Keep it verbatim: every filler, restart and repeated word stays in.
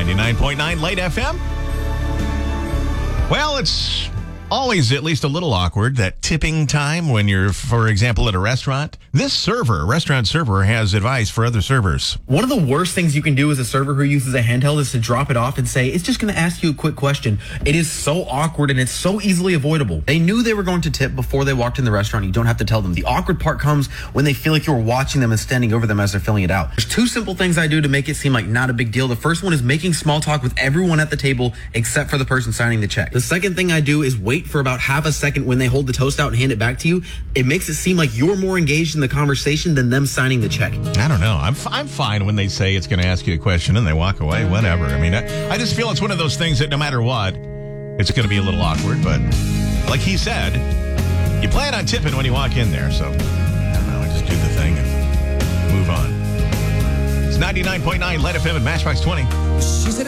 ninety-nine point nine Light F M. Well, it's always at least a little awkward, that tipping time when you're, for example, at a restaurant. This server, restaurant server, has advice for other servers. One of the worst things you can do as a server who uses a handheld is to drop it off and say, it's just going to ask you a quick question. It is so awkward and it's so easily avoidable. They knew they were going to tip before they walked in the restaurant. You don't have to tell them. The awkward part comes when they feel like you're watching them and standing over them as they're filling it out. There's two simple things I do to make it seem like not a big deal. The first one is making small talk with everyone at the table except for the person signing the check. The second thing I do is wait for about half a second when they hold the toast out and hand it back to you. It makes it seem like you're more engaged in the conversation than them signing the check. I don't know. I'm f- I'm fine when they say it's going to ask you a question and they walk away, whatever. I mean, I, I just feel it's one of those things that no matter what, it's going to be a little awkward. But like he said, you plan on tipping when you walk in there. So, I don't know. I just do the thing and move on. It's ninety-nine point nine Light F M and Matchbox twenty. She said